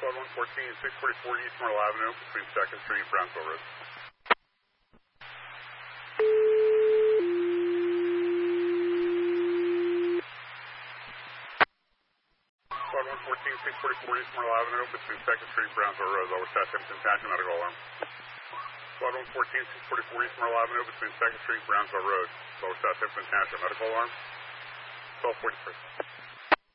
Squad 114, 644 East Myrtle Avenue between 2nd Street and Brownsville Road. Squad 114, 644 East Myrtle Avenue between 2nd Street and Brownsville Road. Lower staff Simpson Township medical alarm. Squad 114, 644 East Myrtle Avenue between 2nd Street and Brownsville Road. Lower staff Simpson Township medical alarm. 1243.